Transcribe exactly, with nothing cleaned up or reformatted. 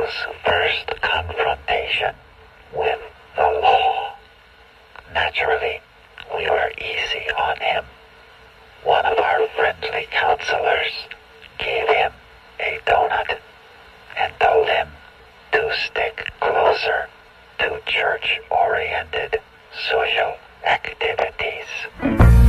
his first confrontation with the law. Naturally, we were easy on him. One of our friendly counselors gave him a donut and told him to stick closer to church-oriented social activities.